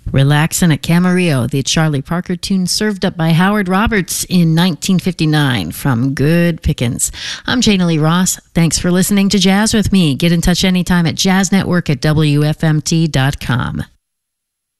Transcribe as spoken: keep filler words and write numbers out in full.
Relaxin' at Camarillo, the Charlie Parker tune served up by Howard Roberts in nineteen fifty-nine from Good Pickins. I'm Jana Lee Ross. Thanks for listening to Jazz with me. Get in touch anytime at jazz network at W F M T dot com.